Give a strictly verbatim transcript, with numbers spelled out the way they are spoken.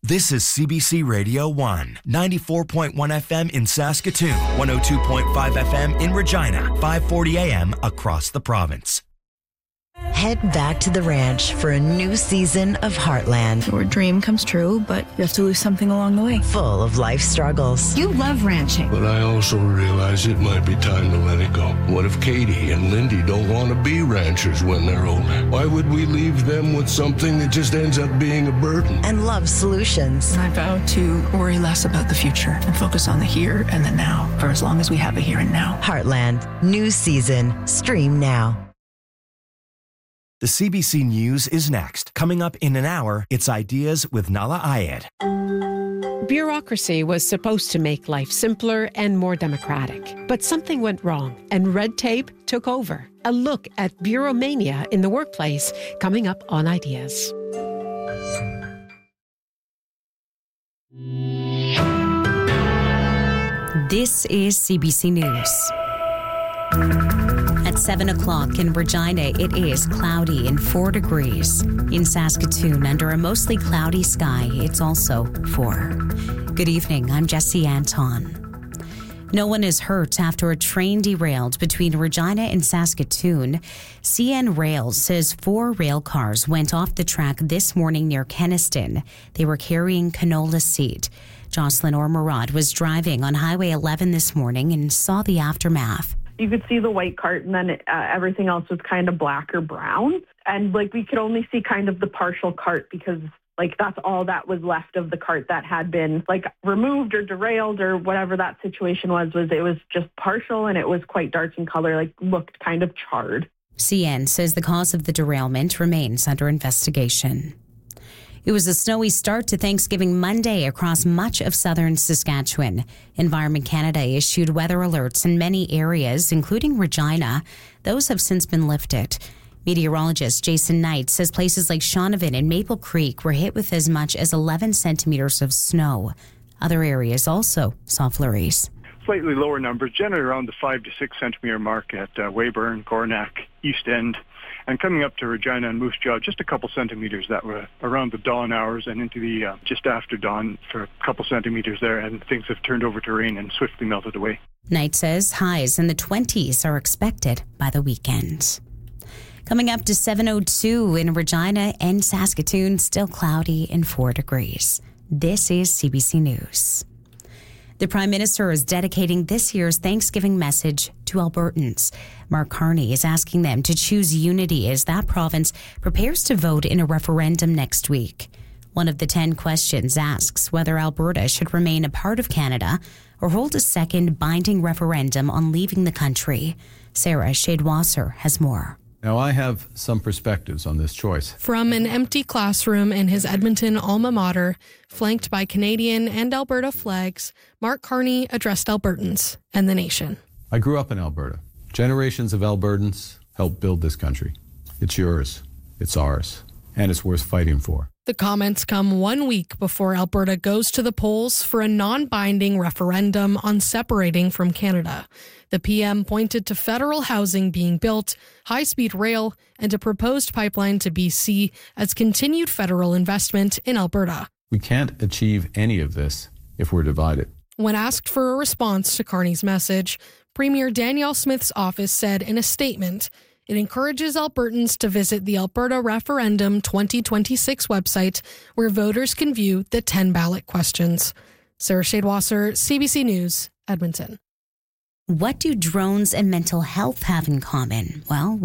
This is C B C Radio one, ninety-four point one F M in Saskatoon, one oh two point five F M in Regina, five forty A M across the province. Head back to the ranch for a new season of Heartland. Your dream comes true, but you have to lose something along the way. Full of life struggles. You love ranching. But I also realize it might be time to let it go. What if Katie and Lindy don't want to be ranchers when they're older? Why would we leave them with something that just ends up being a burden? And love solutions. I vow to worry less about the future and focus on the here and the now for as long as we have a here and now. Heartland, new season. Stream now. The C B C News is next. Coming up in an hour, it's Ideas with Nala Ayed. Bureaucracy was supposed to make life simpler and more democratic. But something went wrong, and red tape took over. A look at bureaumania in the workplace, coming up on Ideas. This is C B C News. At seven o'clock in Regina, it is cloudy and four degrees. In Saskatoon, under a mostly cloudy sky, it's also four. Good evening, I'm Jessie Anton. No one is hurt after a train derailed between Regina and Saskatoon. C N Rail says four rail cars went off the track this morning near Kenaston. They were carrying canola seed. Jocelyn Ormerod was driving on Highway eleven this morning and saw the aftermath. You could see the white cart, and then uh, everything else was kind of black or brown. And, like, we could only see kind of the partial cart because, like, that's all that was left of the cart that had been, like, removed or derailed or whatever that situation was, was it was just partial, and it was quite dark in color, like, looked kind of charred. C N says the cause of the derailment remains under investigation. It was a snowy start to Thanksgiving Monday across much of southern Saskatchewan. Environment Canada issued weather alerts in many areas, including Regina. Those have since been lifted. Meteorologist Jason Knight says places like Shaunavon and Maple Creek were hit with as much as eleven centimeters of snow. Other areas also saw flurries. Slightly lower numbers, generally around the five to six centimeter mark at uh, Weyburn, Coronach, East End. And coming up to Regina and Moose Jaw, just a couple centimeters that were around the dawn hours and into the uh, just after dawn for a couple centimeters there, and things have turned over to rain and swiftly melted away. Knight says highs in the twenties are expected by the weekend. Coming up to seven oh two in Regina and Saskatoon, still cloudy and four degrees. This is C B C News. The Prime Minister is dedicating this year's Thanksgiving message to Albertans. Mark Carney is asking them to choose unity as that province prepares to vote in a referendum next week. One of the ten questions asks whether Alberta should remain a part of Canada or hold a second binding referendum on leaving the country. Sarah Shadewasser has more. Now, I have some perspectives on this choice. From an empty classroom in his Edmonton alma mater, flanked by Canadian and Alberta flags, Mark Carney addressed Albertans and the nation. I grew up in Alberta. Generations of Albertans helped build this country. It's yours, it's ours, and it's worth fighting for. The comments come one week before Alberta goes to the polls for a non-binding referendum on separating from Canada. The P M pointed to federal housing being built, high-speed rail, and a proposed pipeline to B C as continued federal investment in Alberta. We can't achieve any of this if we're divided. When asked for a response to Carney's message, Premier Danielle Smith's office said in a statement, it encourages Albertans to visit the Alberta Referendum twenty twenty-six website, where voters can view the ten ballot questions. Sarah Shadewasser, C B C News, Edmonton. What do drones and mental health have in common? Well,